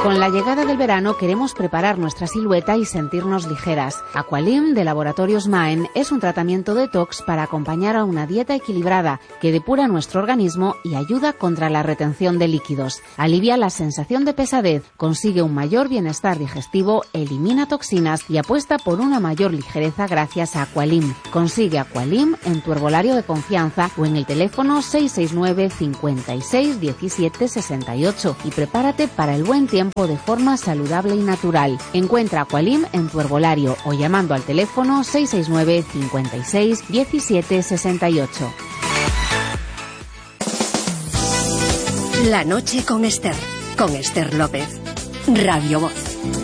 Con la llegada del verano queremos preparar nuestra silueta y sentirnos ligeras. Aqualim de Laboratorios Maen es un tratamiento detox para acompañar a una dieta equilibrada que depura nuestro organismo y ayuda contra la retención de líquidos. Alivia la sensación de pesadez, consigue un mayor bienestar digestivo, elimina toxinas y apuesta por una mayor ligereza gracias a Aqualim. Consigue Aqualim en tu herbolario de confianza o en el teléfono 669 56 17 68 y prepárate para el buen tiempo de forma saludable y natural. Encuentra Aqualim en tu herbolario o llamando al teléfono 669 56 17 68. La noche con Esther López, Radio Voz.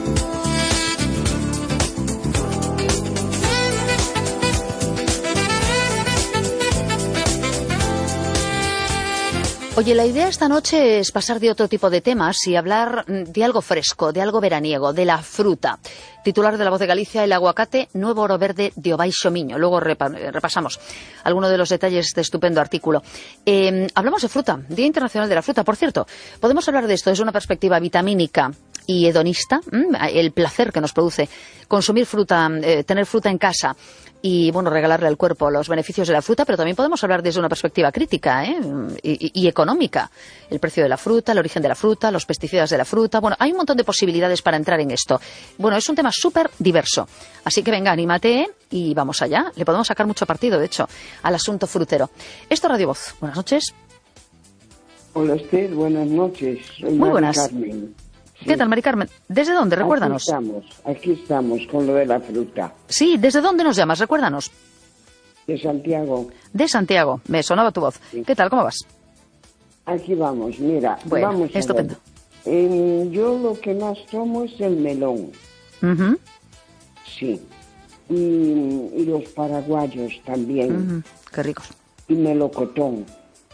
Oye, la idea esta noche es pasar de otro tipo de temas y hablar de algo fresco, de algo veraniego, de la fruta. Titular de La Voz de Galicia, el aguacate, nuevo oro verde de Obaixo Miño. Luego repasamos algunos de los detalles de este estupendo artículo. Hablamos de fruta, Día Internacional de la Fruta. Por cierto, podemos hablar de esto desde una perspectiva vitamínica y hedonista, el placer que nos produce consumir fruta, tener fruta en casa y, bueno, regalarle al cuerpo los beneficios de la fruta, pero también podemos hablar desde una perspectiva crítica y económica. El precio de la fruta, el origen de la fruta, los pesticidas de la fruta. Bueno, hay un montón de posibilidades para entrar en esto. Bueno, es un tema súper diverso. Así que venga, anímate y vamos allá. Le podemos sacar mucho partido, de hecho, al asunto frutero. Esto es Radio Voz. Buenas noches. Hola, Esther. Buenas noches. Soy Muy buenas. Carmen. Sí. ¿Qué tal, Mari Carmen? ¿Desde dónde? Recuérdanos. Aquí estamos con lo de la fruta. Sí, ¿desde dónde nos llamas? Recuérdanos. De Santiago. De Santiago. Me sonaba tu voz. Sí. ¿Qué tal? ¿Cómo vas? Aquí vamos, mira. Bueno, vamos estupendo. A ver. Yo lo que más tomo es el melón. Uh-huh. Sí. Y los paraguayos también. Uh-huh. Qué ricos. Y melocotón.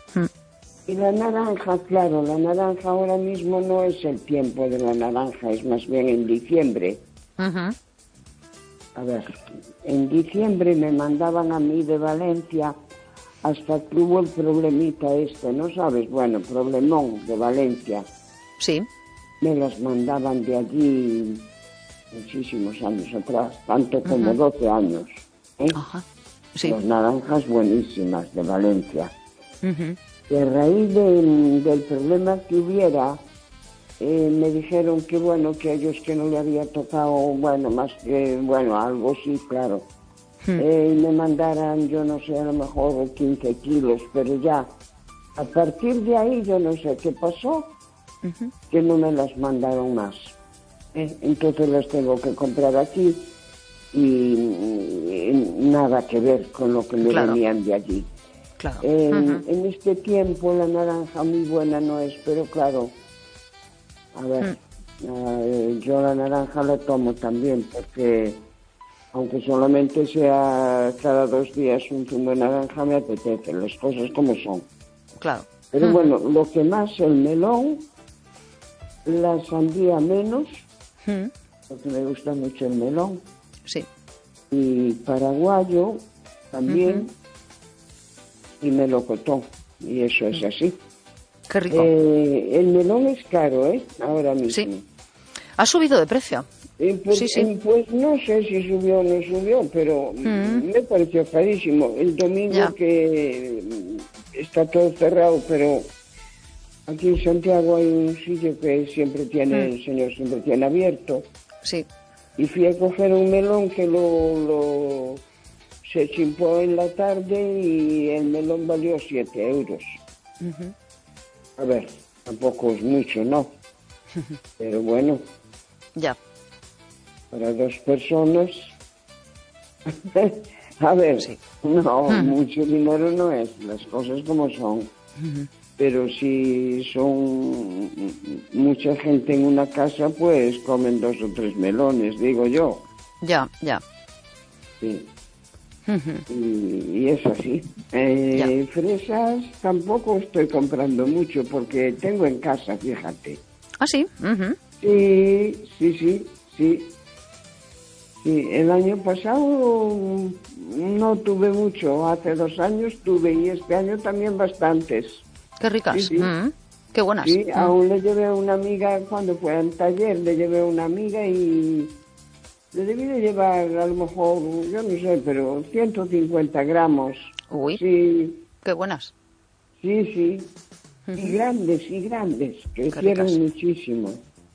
Y la naranja, claro, la naranja ahora mismo no es el tiempo de la naranja, es más bien en diciembre. Uh-huh. A ver, en diciembre me mandaban a mí de Valencia hasta que hubo el problemita ¿no sabes? Bueno, problemón de Valencia. Sí. Me las mandaban de allí muchísimos años atrás, tanto como 12 años. Ajá. Sí. Las naranjas buenísimas de Valencia. Uh-huh. Y a raíz del problema que hubiera, me dijeron que bueno, que a ellos que no le había tocado, bueno, más que, bueno, algo sí, claro. Me mandaran, yo no sé, a lo mejor 15 kilos, pero ya, a partir de ahí yo no sé qué pasó, que no me las mandaron más. Entonces las tengo que comprar aquí y nada que ver con lo que me venían de allí. Claro. En este tiempo la naranja muy buena no es, pero claro, a ver, yo la naranja la tomo también porque aunque solamente sea cada 2 días un zumo de naranja me apetece, las cosas como son. Claro. Pero bueno, lo que más, el melón, la sandía menos, porque me gusta mucho el melón. Sí. Y paraguayo también. Y melocotón, y eso es así. Qué rico. El melón es caro, ahora mismo. Sí. Ha subido de precio. Pues, sí. Pues no sé si subió o no subió, pero me pareció carísimo. El domingo que está todo cerrado, pero aquí en Santiago hay un sitio que siempre tiene, el señor siempre tiene abierto. Sí. Y fui a coger un melón que se chimpó en la tarde y el melón valió 7 euros. A ver, tampoco es mucho, ¿no? Pero bueno. Ya. Para 2 personas. A ver, no, mucho dinero no es, las cosas como son. Pero si son mucha gente en una casa, pues comen 2 o 3 melones, digo yo. Ya. Sí. Y es así. Fresas tampoco estoy comprando mucho porque tengo en casa, fíjate. ¿Ah, sí? Sí. El año pasado no tuve mucho, hace 2 años tuve y este año también bastantes. Qué ricas. Sí. Qué buenas. Sí, aún le llevé a una amiga, cuando fue al taller, le llevé a una amiga y le debí de llevar a lo mejor, yo no sé, pero 150 gramos. Uy, Sí, qué buenas. sí. Y grandes, crecieron ricas. muchísimo.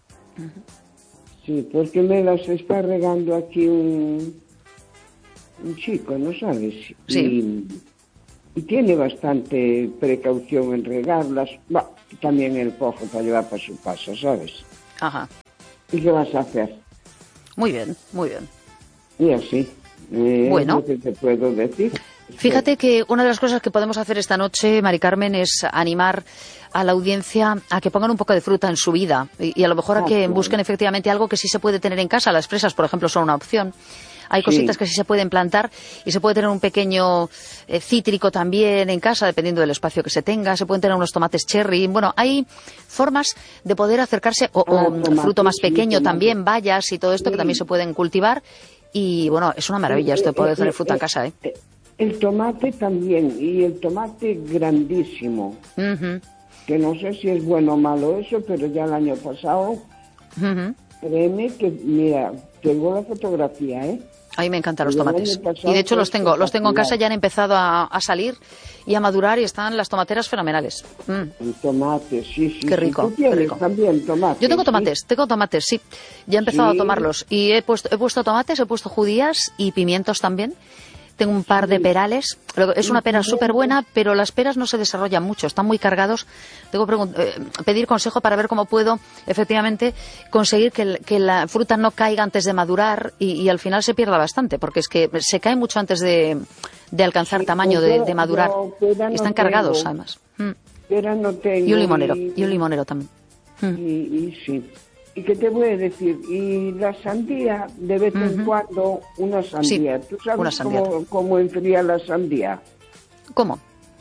Sí, porque me las está regando aquí un chico, ¿no sabes? Sí. Y tiene bastante precaución en regarlas. También el coge para llevar para su casa, ¿sabes? Ajá. ¿Y qué vas a hacer? Muy bien, muy bien. Y así. Bueno. Es lo que te puedo decir. Fíjate que una de las cosas que podemos hacer esta noche, Mari Carmen, es animar a la audiencia a que pongan un poco de fruta en su vida y a lo mejor a que claro. busquen efectivamente algo que sí se puede tener en casa. Las fresas, por ejemplo, son una opción. Hay cositas que sí se pueden plantar y se puede tener un pequeño cítrico también en casa, dependiendo del espacio que se tenga. Se pueden tener unos tomates cherry. Bueno, hay formas de poder acercarse, o fruto más pequeño también, bayas y todo esto que también se pueden cultivar. Y bueno, es una maravilla esto de poder tener fruta en casa, ¿eh? El tomate también, y el tomate grandísimo. Que no sé si es bueno o malo eso, pero ya el año pasado, créeme que, mira, tengo la fotografía, ¿eh? A mí me encantan los tomates. Y de hecho los tengo en casa, ya han empezado a salir y a madurar y están las tomateras fenomenales. El tomate, sí. Qué rico, ¿Tú tienes qué rico. también tomate? Yo tengo tomates, sí. Ya he empezado a tomarlos. Y he puesto tomates, he puesto judías y pimientos también. Tengo un par de perales. Es una pera súper buena, pero las peras no se desarrollan mucho, están muy cargados. Tengo que pedir consejo para ver cómo puedo, efectivamente, conseguir que la fruta no caiga antes de madurar y al final se pierda bastante, porque es que se cae mucho antes de alcanzar tamaño de madurar. Y están cargados, además. Pera no tengo. Y un limonero también. Y sí. ¿Y qué te voy a decir? Y la sandía, de vez en cuando, una sandía. Sí, ¿Tú sabes una sandía. cómo enfría la sandía? ¿Cómo?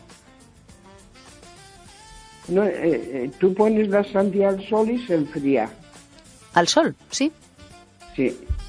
No, tú pones la sandía al sol y se enfría. ¿Al sol? Sí. Sí.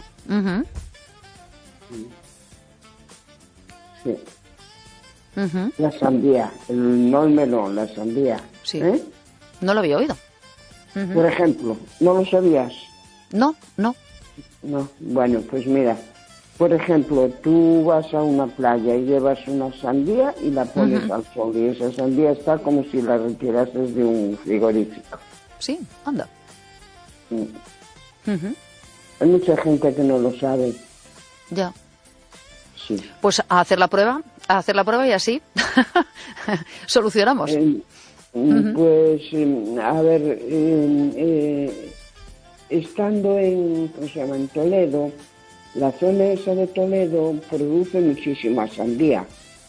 Sí. La sandía, no el melón, la sandía. Sí. No lo había oído. Por ejemplo, ¿no lo sabías? No. No, bueno, pues mira, por ejemplo, tú vas a una playa y llevas una sandía y la pones al sol y esa sandía está como si la retirases de un frigorífico. Sí, anda. Hay mucha gente que no lo sabe. Ya. Sí. Pues a hacer la prueba y así solucionamos. Pues, a ver, estando en Toledo, la zona esa de Toledo produce muchísima sandía.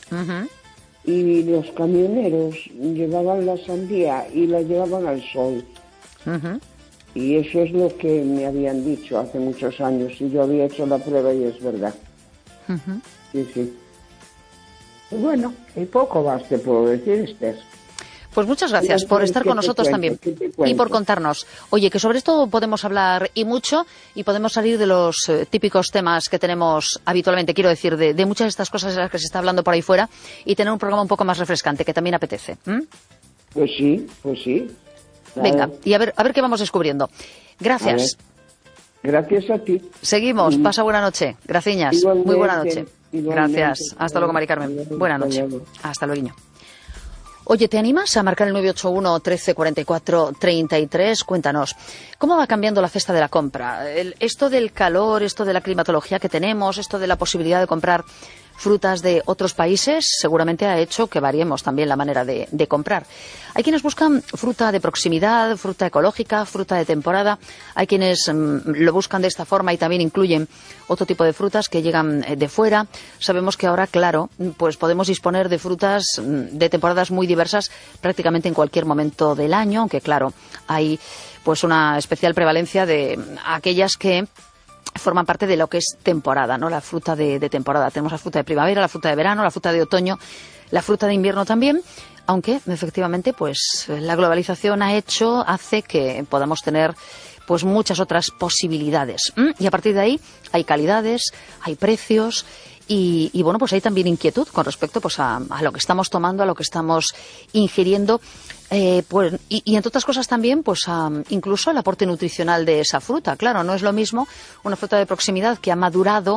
Y los camioneros llevaban la sandía y la llevaban al sol. Y eso es lo que me habían dicho hace muchos años y yo había hecho la prueba y es verdad. Sí. Y bueno, y poco más te puedo decir, Esther. Pues muchas gracias por estar con nosotros también y por contarnos. Oye, que sobre esto podemos hablar y mucho y podemos salir de los típicos temas que tenemos habitualmente, quiero decir, de muchas de estas cosas de las que se está hablando por ahí fuera y tener un programa un poco más refrescante, que también apetece. Pues sí. Claro. Venga, y a ver qué vamos descubriendo. Gracias. Gracias a ti. Seguimos. Pasa buena noche. Graciñas. Igualmente, muy buena noche. Igualmente. Gracias. Hasta luego, Mari Carmen. Buena noche. Luego. Hasta luego. Oye, ¿te animas a marcar el 981 13 44 33? Cuéntanos, ¿cómo va cambiando la cesta de la compra? Esto del calor, esto de la climatología que tenemos, esto de la posibilidad de comprar frutas de otros países, seguramente ha hecho que variemos también la manera de comprar. Hay quienes buscan fruta de proximidad, fruta ecológica, fruta de temporada. Hay quienes lo buscan de esta forma y también incluyen otro tipo de frutas que llegan de fuera. Sabemos que ahora, claro, pues podemos disponer de frutas de temporadas muy diversas prácticamente en cualquier momento del año, aunque claro, hay pues una especial prevalencia de aquellas que forman parte de lo que es temporada, ¿no? La fruta de temporada. Tenemos la fruta de primavera, la fruta de verano, la fruta de otoño, la fruta de invierno también, aunque efectivamente pues la globalización hace que podamos tener pues muchas otras posibilidades. Y a partir de ahí hay calidades, hay precios y bueno, pues hay también inquietud con respecto pues a lo que estamos tomando, a lo que estamos ingiriendo Pues, y entre otras cosas también, pues incluso el aporte nutricional de esa fruta. Claro, no es lo mismo una fruta de proximidad que ha madurado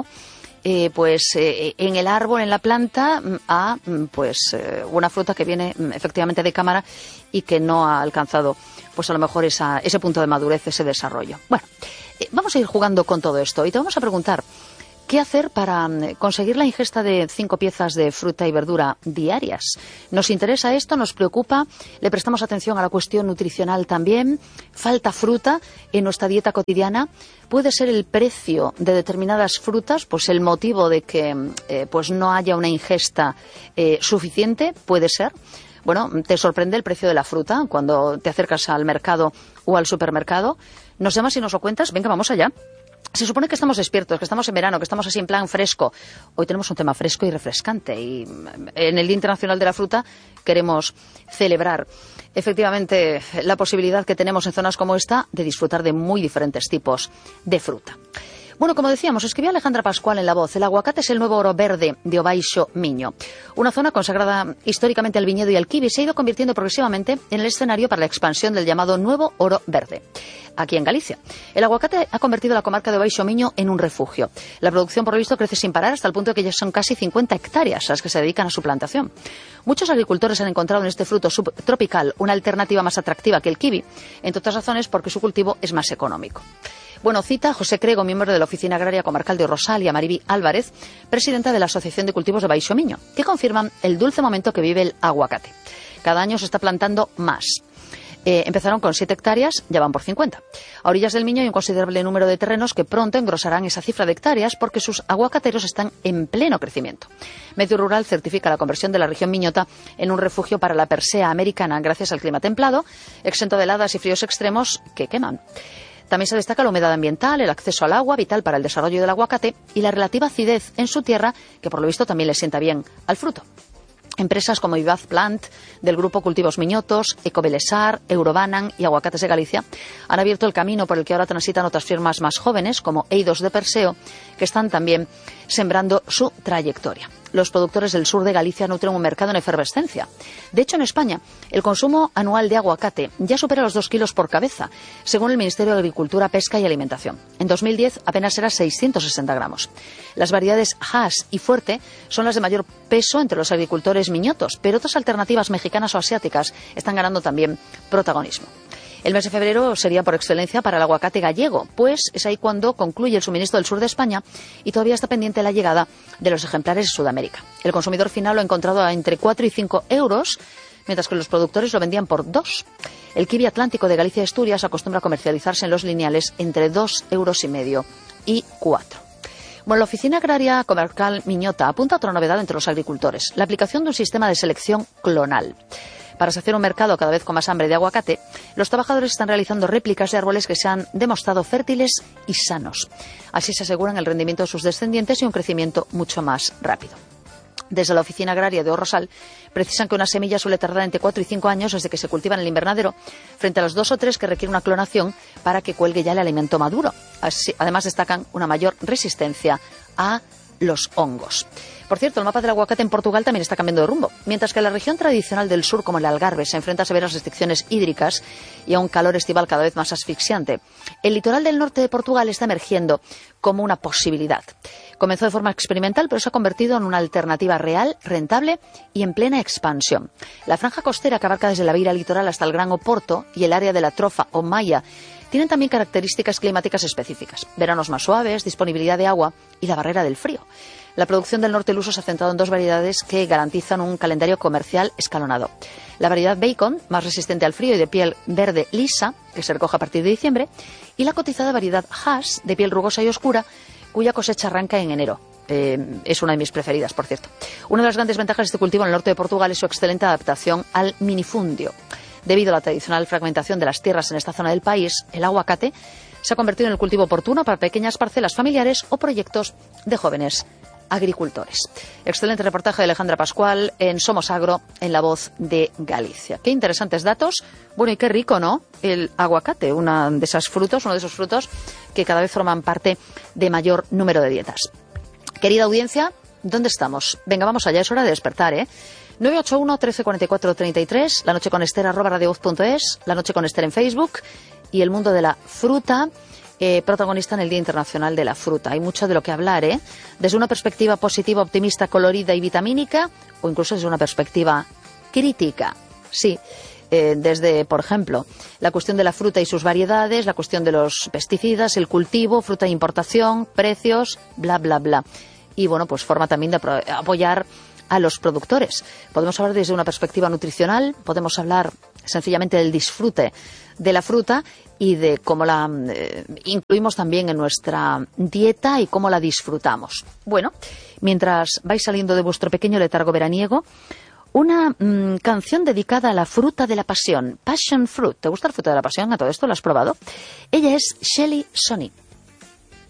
en el árbol, en la planta, a una fruta que viene efectivamente de cámara y que no ha alcanzado pues a lo mejor ese punto de madurez, ese desarrollo. Bueno, vamos a ir jugando con todo esto y te vamos a preguntar ¿qué hacer para conseguir la ingesta de 5 piezas de fruta y verdura diarias? ¿Nos interesa esto? ¿Nos preocupa? ¿Le prestamos atención a la cuestión nutricional también? ¿Falta fruta en nuestra dieta cotidiana? ¿Puede ser el precio de determinadas frutas pues el motivo de que pues no haya una ingesta suficiente? ¿Puede ser? Bueno, ¿te sorprende el precio de la fruta cuando te acercas al mercado o al supermercado? ¿Nos llamas y nos lo cuentas? Venga, vamos allá. Se supone que estamos despiertos, que estamos en verano, que estamos así en plan fresco. Hoy tenemos un tema fresco y refrescante y en el Día Internacional de la Fruta queremos celebrar efectivamente la posibilidad que tenemos en zonas como esta de disfrutar de muy diferentes tipos de fruta. Bueno, como decíamos, escribió Alejandra Pascual en La Voz, el aguacate es el nuevo oro verde de Obaixo Miño. Una zona consagrada históricamente al viñedo y al kiwi se ha ido convirtiendo progresivamente en el escenario para la expansión del llamado nuevo oro verde. Aquí en Galicia. El aguacate ha convertido la comarca de Obaixo Miño en un refugio. La producción, por lo visto, crece sin parar hasta el punto de que ya son casi 50 hectáreas las que se dedican a su plantación. Muchos agricultores han encontrado en este fruto subtropical una alternativa más atractiva que el kiwi, entre otras razones porque su cultivo es más económico. Bueno, cita a José Crego, miembro de la Oficina Agraria Comarcal de Orrosal, y a Mariví Álvarez, presidenta de la Asociación de Cultivos de Baixo Miño, que confirman el dulce momento que vive el aguacate. Cada año se está plantando más. Empezaron con 7 hectáreas, ya van por 50. A orillas del Miño hay un considerable número de terrenos que pronto engrosarán esa cifra de hectáreas porque sus aguacateros están en pleno crecimiento. Medio Rural certifica la conversión de la región miñota en un refugio para la persea americana gracias al clima templado, exento de heladas y fríos extremos que queman. También se destaca la humedad ambiental, el acceso al agua, vital para el desarrollo del aguacate, y la relativa acidez en su tierra, que por lo visto también le sienta bien al fruto. Empresas como Vivaz Plant, del grupo Cultivos Miñotos, Ecobelesar, Eurobanan y Aguacates de Galicia han abierto el camino por el que ahora transitan otras firmas más jóvenes, como Eidos de Perseo, que están también sembrando su trayectoria. Los productores del sur de Galicia nutren un mercado en efervescencia. De hecho, en España, el consumo anual de aguacate ya supera los 2 kilos por cabeza, según el Ministerio de Agricultura, Pesca y Alimentación. En 2010 apenas era 660 gramos. Las variedades Hass y Fuerte son las de mayor peso entre los agricultores miñotos, pero otras alternativas mexicanas o asiáticas están ganando también protagonismo. El mes de febrero sería por excelencia para el aguacate gallego, pues es ahí cuando concluye el suministro del sur de España y todavía está pendiente la llegada de los ejemplares de Sudamérica. El consumidor final lo ha encontrado a entre 4 y 5 euros, mientras que los productores lo vendían por 2. El kiwi atlántico de Galicia y Asturias acostumbra a comercializarse en los lineales entre 2,5 euros y 4. Bueno, la Oficina Agraria Comarcal Miñota apunta a otra novedad entre los agricultores, la aplicación de un sistema de selección clonal. Para saciar un mercado cada vez con más hambre de aguacate, los trabajadores están realizando réplicas de árboles que se han demostrado fértiles y sanos. Así se aseguran el rendimiento de sus descendientes y un crecimiento mucho más rápido. Desde la Oficina Agraria de Orrosal precisan que una semilla suele tardar entre 4 y 5 años desde que se cultiva en el invernadero, frente a los 2 o 3 que requiere una clonación para que cuelgue ya el alimento maduro. Además destacan una mayor resistencia a los hongos. Por cierto, el mapa del aguacate en Portugal también está cambiando de rumbo. Mientras que la región tradicional del sur, como el Algarve, se enfrenta a severas restricciones hídricas y a un calor estival cada vez más asfixiante, el litoral del norte de Portugal está emergiendo como una posibilidad. Comenzó de forma experimental, pero se ha convertido en una alternativa real, rentable y en plena expansión. La franja costera, que abarca desde la beira litoral hasta el Gran Oporto y el área de la Trofa o Maia, tienen también características climáticas específicas. Veranos más suaves, disponibilidad de agua y la barrera del frío. La producción del norte luso se ha centrado en 2 variedades que garantizan un calendario comercial escalonado. La variedad Bacon, más resistente al frío y de piel verde lisa, que se recoge a partir de diciembre, y la cotizada variedad Hass, de piel rugosa y oscura, cuya cosecha arranca en enero. Es una de mis preferidas, por cierto. Una de las grandes ventajas de este cultivo en el norte de Portugal es su excelente adaptación al minifundio. Debido a la tradicional fragmentación de las tierras en esta zona del país, el aguacate se ha convertido en el cultivo oportuno para pequeñas parcelas familiares o proyectos de jóvenes agricultores. Excelente reportaje de Alejandra Pascual en Somos Agro, en La Voz de Galicia. Qué interesantes datos. Bueno, y qué rico, ¿no? El aguacate, uno de esos frutos que cada vez forman parte de mayor número de dietas. Querida audiencia, ¿dónde estamos? Venga, vamos allá, es hora de despertar, ¿eh? 981 13 44 33, La Noche con Ester @radiovoz.es, La Noche con Ester en Facebook y El Mundo de la Fruta, protagonista en el Día Internacional de la Fruta. Hay mucho de lo que hablar, desde una perspectiva positiva, optimista, colorida y vitamínica, o incluso desde una perspectiva crítica. Sí, desde, por ejemplo, la cuestión de la fruta y sus variedades, la cuestión de los pesticidas, el cultivo, fruta de importación, precios, bla, bla, bla. Y bueno, pues forma también de apoyar a los productores. Podemos hablar desde una perspectiva nutricional, podemos hablar sencillamente del disfrute de la fruta y de cómo la incluimos también en nuestra dieta y cómo la disfrutamos. Bueno, mientras vais saliendo de vuestro pequeño letargo veraniego, una canción dedicada a la fruta de la pasión, Passion Fruit. ¿Te gusta la fruta de la pasión? ¿A todo esto lo has probado? Ella es Shelly Sonny.